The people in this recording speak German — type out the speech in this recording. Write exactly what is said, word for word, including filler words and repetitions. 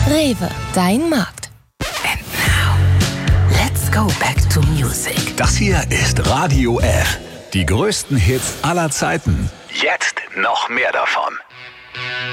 Rewe, dein Markt. And now, let's go back to music. Das hier ist Radio F. Die größten Hits aller Zeiten. Jetzt noch mehr davon.